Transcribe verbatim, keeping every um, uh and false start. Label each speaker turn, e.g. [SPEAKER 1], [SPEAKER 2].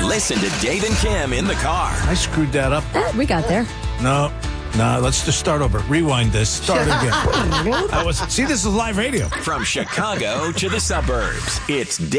[SPEAKER 1] Listen to Dave and Kim in the car.
[SPEAKER 2] I screwed that up.
[SPEAKER 3] Uh, we got there.
[SPEAKER 2] No, no, let's just start over. Rewind this. Start again. I was, see, this is live radio.
[SPEAKER 1] From Chicago to the suburbs, it's Dave